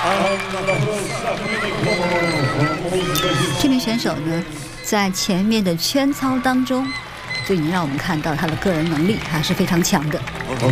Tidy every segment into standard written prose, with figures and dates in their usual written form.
这名选手呢，在前面的圈操当中，就已经让我们看到他的个人能力还是非常强的。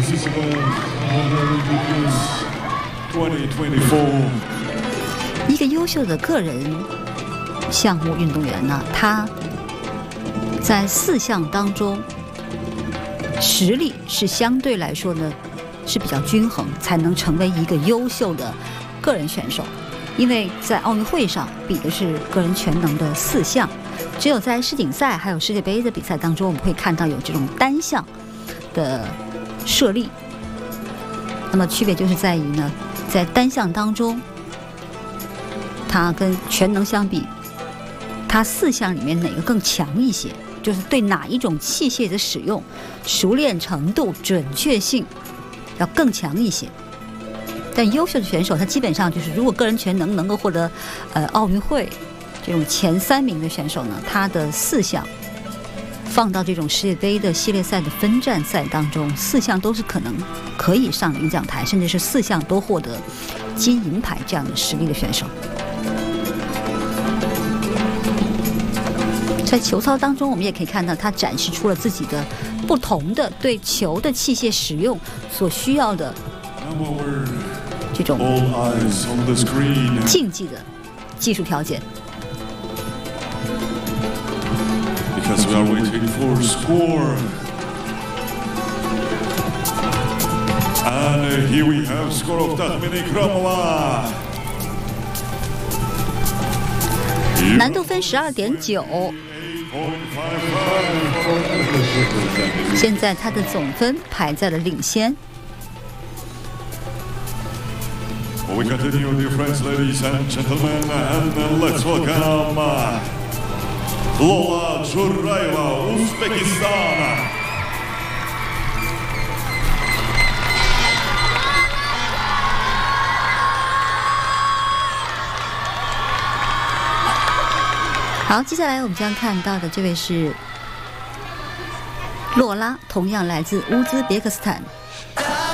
一个优秀的个人项目运动员呢，他在4项当中，实力是相对来说呢是比较均衡，才能成为一个优秀的个人选手。因为在奥运会上比的是个人全能的4项，只有在世锦赛还有世界杯的比赛当中，我们会看到有这种单项的设立。那么区别就是在于呢，在单项当中，它跟全能相比，它4项里面哪个更强一些？就是对哪一种器械的使用，熟练程度、准确性要更强一些。但优秀的选手，他基本上就是，如果个人全能能够获得奥运会这种前3名的选手呢，他的4项放到这种世界杯的系列赛的分站赛当中，4项都是可以上领奖台，甚至是4项都获得金银牌这样的实力的选手。在球操当中，我们也可以看到他展示出了自己的不同的对球的器械使用所需要的这种竞技的技术条件。 Because we are waiting for score. And here we have score of Tahmini Kramova. 难度分12.9，现在他的总分排在了领先。 We continue, dear friends, ladies and gentlemen, and let's welcome Lola Juraeva, Uzbekistan. 好，接下来我们将看到的这位是洛拉，同样来自乌兹别克斯坦。